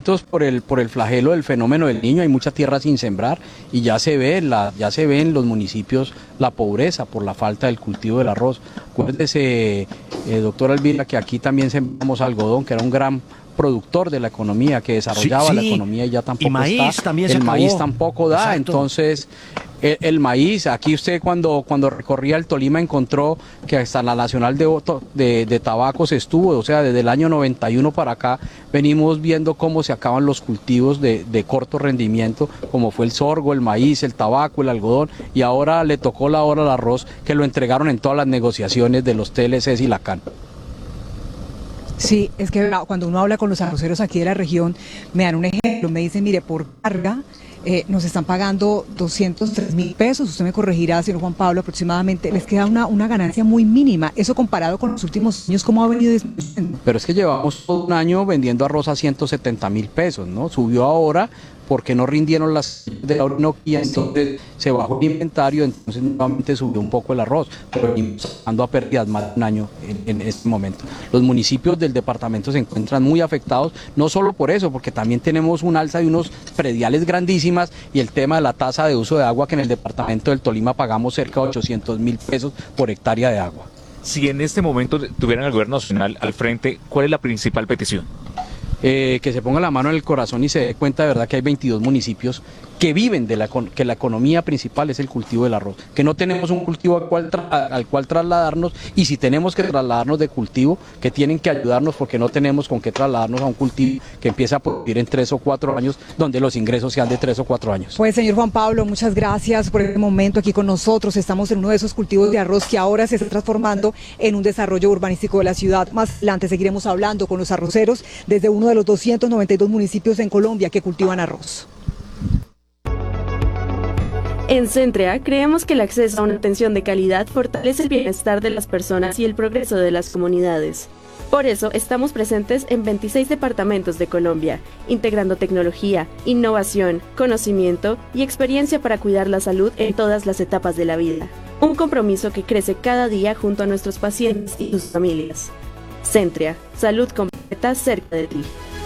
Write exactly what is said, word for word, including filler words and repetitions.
pobrecitos por el por el flagelo del fenómeno del Niño, hay mucha tierra sin sembrar y ya se ve la ya se ve en los municipios la pobreza por la falta del cultivo del arroz. Acuérdese, eh, doctora Elvira, que aquí también sembramos algodón, que era un gran productor de la economía, que desarrollaba sí, sí. la economía y ya tampoco y maíz está. También el se maíz acabó. tampoco da, Exacto. Entonces el, el maíz, aquí usted cuando, cuando recorría el Tolima encontró que hasta la Nacional de, de, de Tabacos estuvo, o sea, desde el año noventa y uno para acá venimos viendo cómo se acaban los cultivos de, de corto rendimiento, como fue el sorgo, el maíz, el tabaco, el algodón, y ahora le tocó la hora al arroz, que lo entregaron en todas las negociaciones de los T L Cs y la C A N. Sí, es que cuando uno habla con los arroceros aquí de la región, me dan un ejemplo, me dicen, mire, por carga eh, nos están pagando doscientos tres mil pesos, usted me corregirá, señor Juan Pablo, aproximadamente, les queda una, una ganancia muy mínima, eso comparado con los últimos años, ¿cómo ha venido disminuyendo? Pero es que llevamos todo un año vendiendo arroz a ciento setenta mil pesos, ¿no? Subió ahora porque no rindieron las de la Orinoquía, entonces se bajó el inventario, entonces nuevamente subió un poco el arroz, pero ando a pérdidas más de un año en, en este momento. Los municipios del departamento se encuentran muy afectados, no solo por eso, porque también tenemos un alza de unos prediales grandísimas y el tema de la tasa de uso de agua, que en el departamento del Tolima pagamos cerca de ochocientos mil pesos por hectárea de agua. Si en este momento tuvieran el gobierno nacional al frente, ¿cuál es la principal petición? Eh, que se ponga la mano en el corazón y se dé cuenta de verdad que hay veintidós municipios que viven de la que la economía principal es el cultivo del arroz, que no tenemos un cultivo al cual, tra al cual trasladarnos, y si tenemos que trasladarnos de cultivo, que tienen que ayudarnos porque no tenemos con qué trasladarnos a un cultivo que empieza a producir en tres o cuatro años, donde los ingresos sean de tres o cuatro años. Pues señor Juan Pablo, muchas gracias por este momento aquí con nosotros. Estamos en uno de esos cultivos de arroz que ahora se está transformando en un desarrollo urbanístico de la ciudad. Más adelante seguiremos hablando con los arroceros desde uno de los doscientos noventa y dos municipios en Colombia que cultivan arroz. En Centrea creemos que el acceso a una atención de calidad fortalece el bienestar de las personas y el progreso de las comunidades. Por eso estamos presentes en veintiséis departamentos de Colombia, integrando tecnología, innovación, conocimiento y experiencia para cuidar la salud en todas las etapas de la vida. Un compromiso que crece cada día junto a nuestros pacientes y sus familias. Centrea, salud completa cerca de ti.